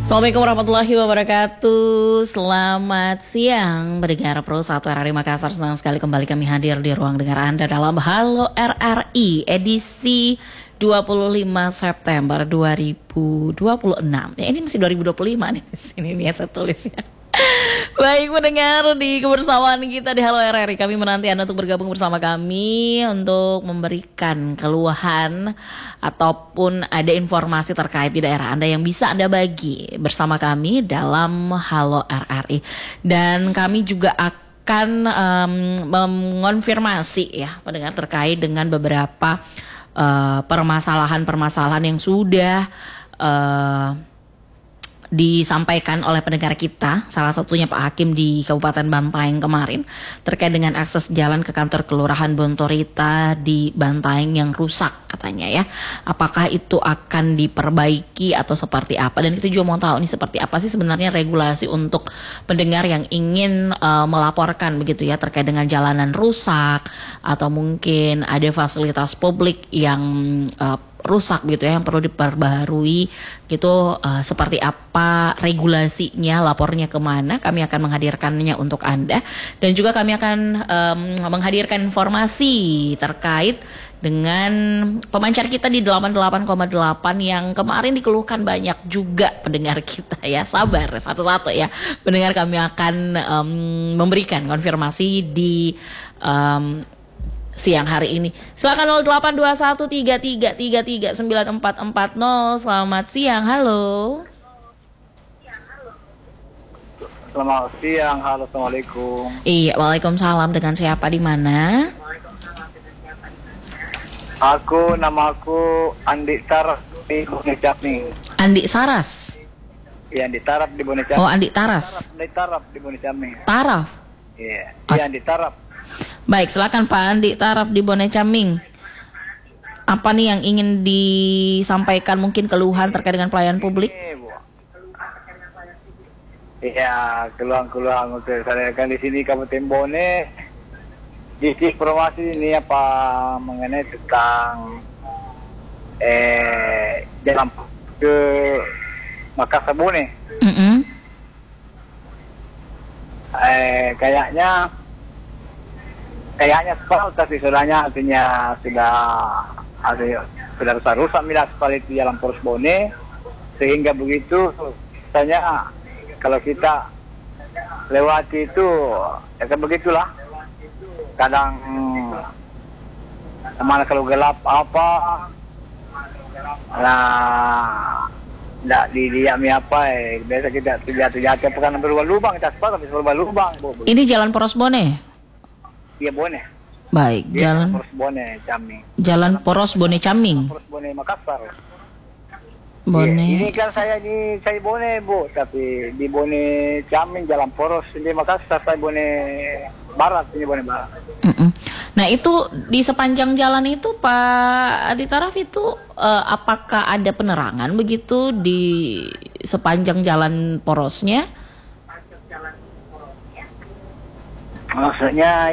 Assalamualaikum warahmatullahi wabarakatuh. Selamat siang pendengar Pro 1 RRI Makassar. Senang sekali kembali kami hadir di ruang dengar Anda dalam Halo RRI edisi 25 September 2026. Ya, ini masih 2025 nih. Sini nih saya tulis ya. Baik mendengar di kebersamaan kita di Halo RRI, kami menanti Anda untuk bergabung bersama kami untuk memberikan keluhan ataupun ada informasi terkait di daerah Anda yang bisa Anda bagi bersama kami dalam Halo RRI. Dan kami juga akan mengonfirmasi ya pendengar terkait dengan beberapa permasalahan-permasalahan yang sudah disampaikan oleh pendengar kita, salah satunya Pak Hakim di Kabupaten Bantaeng kemarin terkait dengan akses jalan ke kantor Kelurahan Bontorita di Bantaeng yang rusak katanya ya. Apakah itu akan diperbaiki atau seperti apa? Dan kita juga mau tahu nih seperti apa sih sebenarnya regulasi untuk pendengar yang ingin melaporkan begitu ya terkait dengan jalanan rusak atau mungkin ada fasilitas publik yang rusak gitu ya yang perlu diperbaharui gitu, seperti apa regulasinya, lapornya kemana, kami akan menghadirkannya untuk Anda. Dan juga kami akan menghadirkan informasi terkait dengan pemancar kita di 88,8 yang kemarin dikeluhkan banyak juga pendengar kita ya. Sabar satu-satu ya pendengar, kami akan memberikan konfirmasi di siang hari ini. Silakan 082133339440. Selamat siang, halo. Selamat siang, halo, assalamualaikum. Iya, waalaikumsalam. Dengan siapa di mana? Nama aku Andi Taras di Bonecaming. Andi Saras. Iya, Andi Tarap di Bonecaming. Oh, Andi Taras. Andi Tarap di Bonecaming. Taraf. Iya, Andi Tarap. Baik, silakan Pak Andi Taraf di Bonecaming. Apa nih yang ingin disampaikan, mungkin keluhan terkait dengan pelayanan publik? Iya, keluhan-keluhan untuk saya kan di sini Kabupaten Bone. Di informasi ini apa mengenai tentang jalan ke Makassar Bone. Kayaknya aspal, tapi sebenarnya artinya sudah rusak milah aspal itu jalan Poros Bone, sehingga begitu misalnya kalau kita lewati itu ya kan begitulah, kadang kemana kalau gelap apa tidak didiami apa biasa kita tidak bukan berlubang kita aspal tapi berlubang. Ini jalan Poros Bone? Iya, Bone. Baik, jalan Poros Bone Caming. Jalan Poros Bone Caming. Poros Bone Makassar. Bone. Ini kan saya Bone, Bu, tapi di Bone Caming jalan Poros di Makassar, saya Bone Barat, ini Bone Barat. Nah, itu di sepanjang jalan itu Pak Adi Taraf itu apakah ada penerangan begitu di sepanjang jalan porosnya? Maksudnya